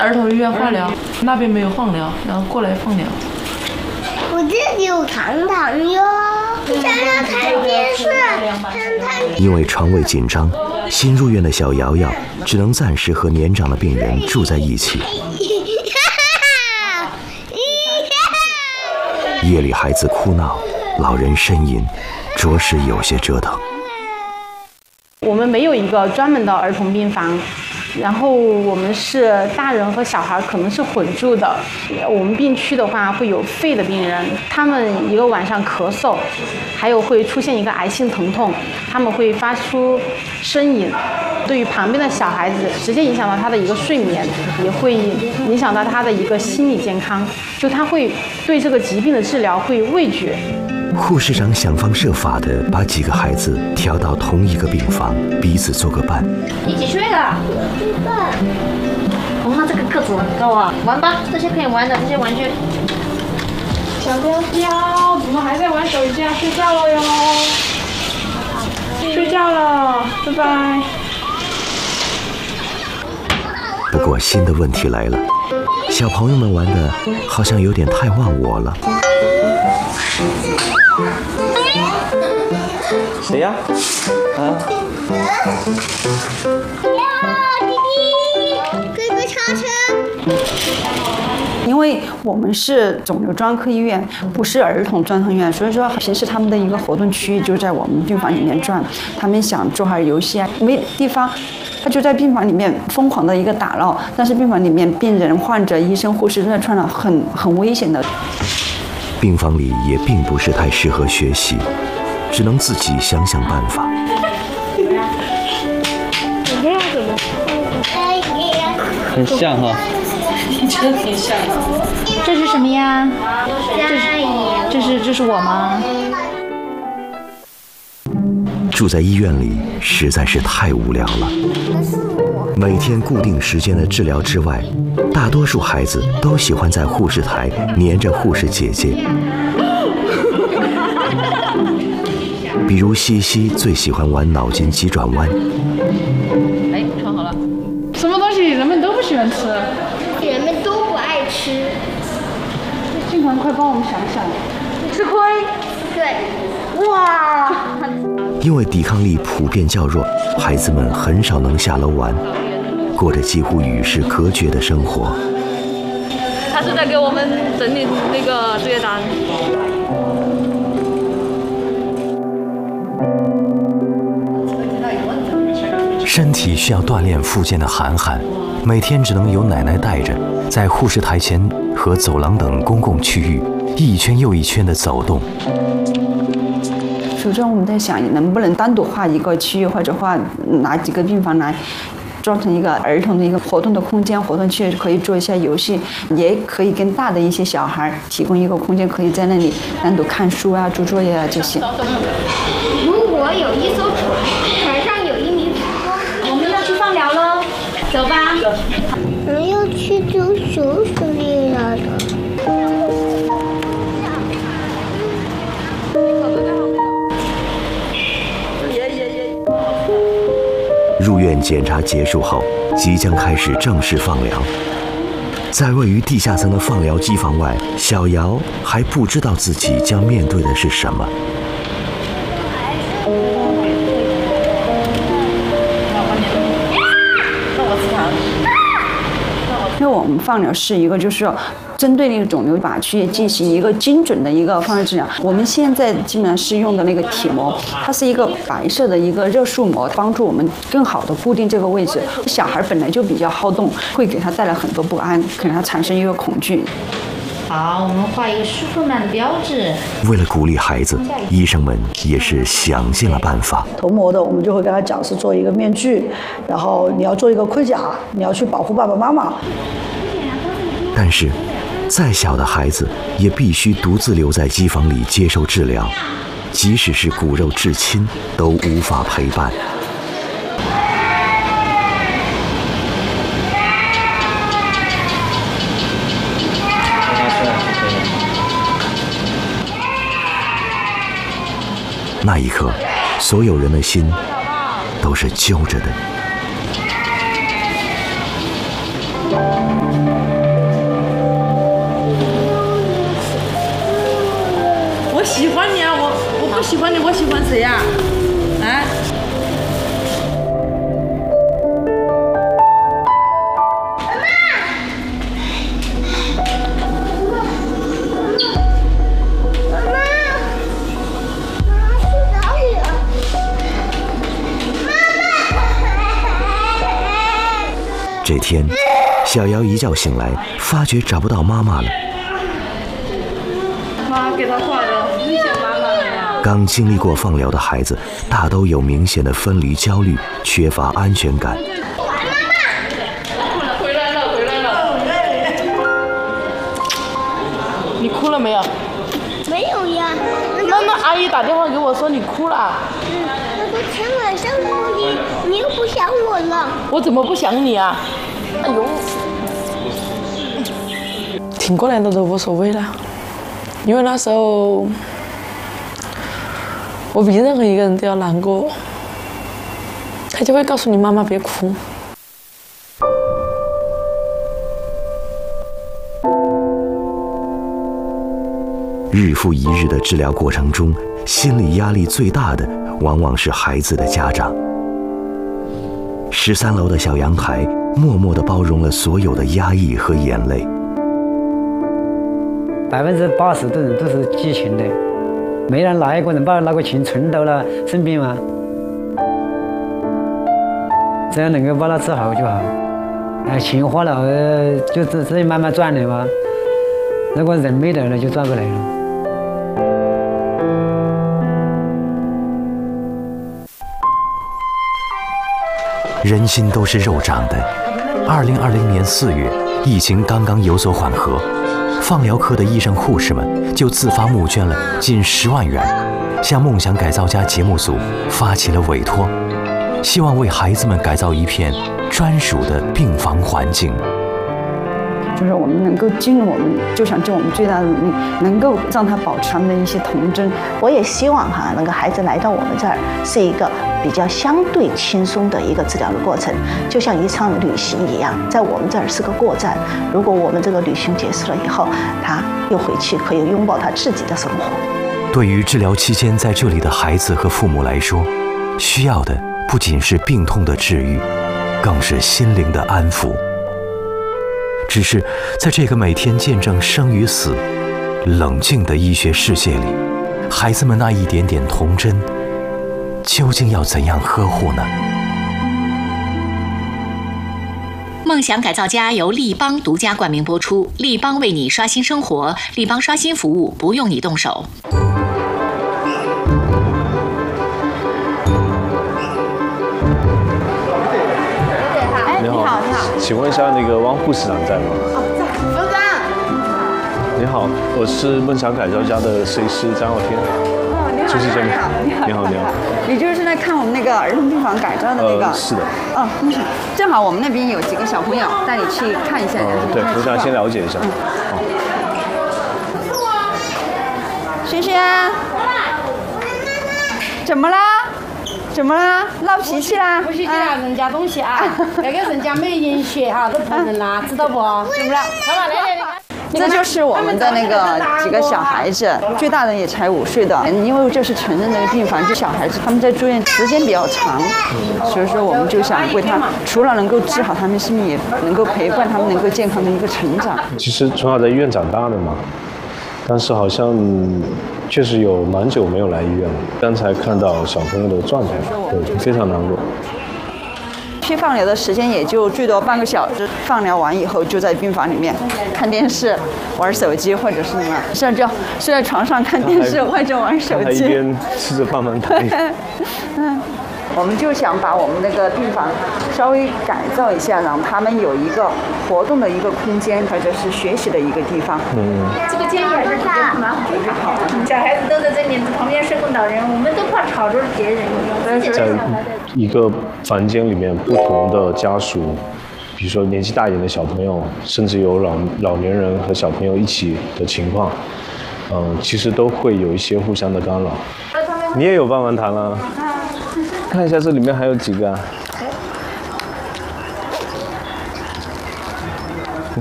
儿童医院化疗，那边没有放疗，然后过来放疗。 我这里有糖糖哟，想要看电视，看。 因为肠胃紧张，新入院的小瑶瑶只能暂时和年长的病人住在一起。夜里孩子哭闹，老人呻吟，着实有些折腾。 我们没有一个专门的儿童病房，然后我们是大人和小孩可能是混住的。我们病区的话会有肺的病人，他们一个晚上咳嗽，还有会出现一个癌性疼痛，他们会发出呻吟。对于旁边的小孩子，直接影响到他的一个睡眠，也会影响到他的一个心理健康，就他会对这个疾病的治疗会畏惧。 护士长想方设法地把几个孩子调到同一个病房，彼此做个伴。 你几岁了？哇，这个个子很高啊！玩吧，这些可以玩的这些玩具。 小喵喵，怎么还在玩手机啊？睡觉了哟！睡觉了，拜拜。 不过新的问题来了，小朋友们玩的好像有点太忘我了。 谁呀？啊？ 弟弟，哥哥超车。 因为我们是肿瘤专科医院，不是儿童专科医院，所以说平时他们的一个活动区域就在我们病房里面转。他们想做会儿游戏啊，没地方，他就在病房里面疯狂的一个打闹。但是病房里面病人、患者、医生、护士在穿了很危险的。 病房里也并不是太适合学习，只能自己想想办法。 很像哈。 真的挺像的。 这是什么呀？这是我吗？ 住在医院里实在是太无聊了。每天固定时间的治疗之外，大多数孩子都喜欢在护士台黏着护士姐姐。比如西西最喜欢玩脑筋急转弯。 哎，穿好了。什么东西人们都不喜欢吃？ 人们都不爱吃。 静环，快帮我们想想。吃亏。 对。哇。 因为抵抗力普遍较弱，孩子们很少能下楼玩，过着几乎与世隔绝的生活。 他是在给我们整理那个作业单。 身体需要锻炼复健的涵涵，每天只能由奶奶带着，在护士台前和走廊等公共区域一圈又一圈地走动。 首先我们在想，能不能单独划一个区域，或者划拿几个病房来装成一个儿童的一个活动的空间、活动区，可以做一些游戏，也可以跟大的一些小孩提供一个空间，可以在那里单独看书啊、做作业啊这些。 如果有一艘船，船上有一名服装， 我们要去放疗喽，走吧。 我们要去丢熊鼠力了的。 入院检查结束后，即将开始正式放疗。在位于地下层的放疗机房外，小瑶还不知道自己将面对的是什么。 因为我们放疗是一个就是针对那个肿瘤靶去进行一个精准的一个放射治疗。我们现在基本上是用的那个体膜，它是一个白色的一个热束膜，帮助我们更好的固定这个位置。小孩本来就比较好动，会给他带来很多不安，给他产生一个恐惧。 好，我们画一个舒克曼的标志。 为了鼓励孩子，医生们也是想尽了办法。 头膜的，我们就会跟他讲是做一个面具，然后你要做一个盔甲，你要去保护爸爸妈妈。 但是，再小的孩子也必须独自留在机房里接受治疗，即使是骨肉至亲都无法陪伴。那一刻，所有人的心都是揪着的。 天，小瑶一觉醒来，发觉找不到妈妈了。 妈给他画的，你想妈妈了呀？ 刚经历过放疗的孩子，大都有明显的分离焦虑，缺乏安全感。 回来了。你哭了没有？ 没有呀。 那阿姨打电话给我说你哭了。 那个前晚上哭你又不想我了。 我怎么不想你啊？哎呦，挺过来的都无所谓了，因为那时候我比任何一个人都要难过。他就会告诉你妈妈别哭。 日复一日的治疗过程中，心理压力最大的往往是孩子的家长。13楼的小阳台默默地包容了所有的压抑和眼泪。 80%的人都是激情的，没让哪一个人把那个情存到了身边嘛。只要能够把它治好就好。情花了就自己慢慢赚的嘛。如果人没得了，就赚不来了。 人心都是肉长的。2020年4月，疫情刚刚有所缓和，放疗科的医生护士们就自发募捐了近10万元，向梦想改造家节目组发起了委托，希望为孩子们改造一片专属的病房环境。 就是我们能够尽我们就想尽我们最大的努力，能够让他保持他们的一些童真。 我也希望那个孩子来到我们这儿是一个比较相对轻松的一个治疗的过程，就像一场旅行一样，在我们这儿是个过站。如果我们这个旅行结束了以后，他又回去可以拥抱他自己的生活。 对于治疗期间在这里的孩子和父母来说，需要的不仅是病痛的治愈，更是心灵的安抚。只是在这个每天见证生与死、冷静的医学世界里，孩子们那一点点童真，究竟要怎样呵护呢？ 梦想改造家由立邦独家冠名播出，立邦为你刷新生活，立邦刷新服务不用你动手。 你好，请问一下那个汪护士长在吗？ 在。副长。 你好，我是梦想改造家的设计师张耀天。主持人你好。 你就是在看我们那个儿童病房改造的那个？ 是的。 正好我们那边有几个小朋友，带你去看一下。 对，我想先了解一下。 轩轩，怎么啦？闹脾气啦？ 不许拿人家东西啊！那个人家没人学都不能拿，知道不？怎么了？看吧，来。 这就是我们的那个几个小孩子，最大的也才5岁的，因为这是成人的病房，就小孩子他们在住院时间比较长，所以说我们就想为他，除了能够治好他们生命，也能够陪伴他们能够健康的一个成长。 其实从小在医院长大的嘛，但是好像确实有蛮久没有来医院了。刚才看到小朋友的状态，对，非常难过。 去放疗的时间也就最多半个小时，放疗完以后就在病房里面看电视、玩手机或者是什么，甚至睡在床上看电视或者玩手机。 一边吃着棒棒糖。 我们就想把我们那个病房稍微改造一下，让他们有一个活动的一个空间，或者是学习的一个地方。 这个建议还是比较好的。小孩子都在这里，旁边是个老人，我们都怕吵着别人。 在一个房间里面，不同的家属，比如说年纪大一点的小朋友，甚至有老年人和小朋友一起的情况，其实都会有一些互相的干扰。你也有棒棒糖了？看一下这里面还有几个啊？